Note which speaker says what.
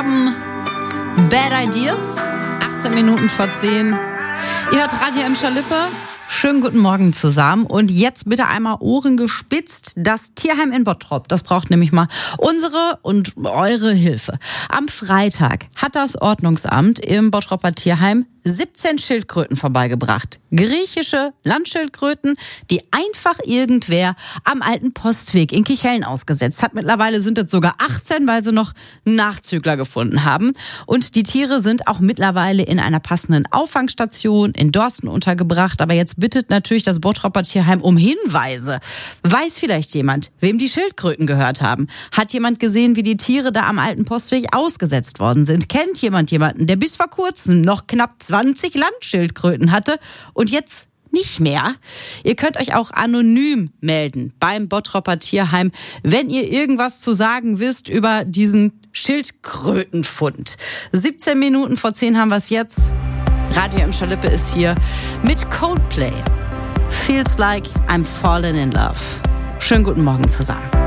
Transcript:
Speaker 1: haben Bad Ideas, 18 Minuten vor 10. Ihr hört Radio Emscher-Lippe. Schönen guten Morgen zusammen. Und jetzt bitte einmal Ohren gespitzt. Das Tierheim in Bottrop, das braucht nämlich mal unsere und eure Hilfe. Am Freitag hat das Ordnungsamt im Bottroper Tierheim 17 Schildkröten vorbeigebracht. Griechische Landschildkröten, die einfach irgendwer am alten Postweg in Kicheln ausgesetzt hat. Mittlerweile sind es sogar 18, weil sie noch Nachzügler gefunden haben. Und die Tiere sind auch mittlerweile in einer passenden Auffangstation in Dorsten untergebracht. Aber jetzt bittet natürlich das Bottroper Tierheim um Hinweise. Weiß vielleicht jemand, wem die Schildkröten gehört haben? Hat jemand gesehen, wie die Tiere da am alten Postweg ausgesetzt worden sind? Kennt jemand jemanden, der bis vor kurzem noch knapp 20 Landschildkröten hatte und jetzt nicht mehr? Ihr könnt euch auch anonym melden beim Bottroper Tierheim, wenn ihr irgendwas zu sagen wisst über diesen Schildkrötenfund. 17 Minuten vor 10 haben wir es jetzt. Radio Emscher-Lippe ist hier mit Coldplay. Feels like I'm falling in love. Schönen guten Morgen zusammen.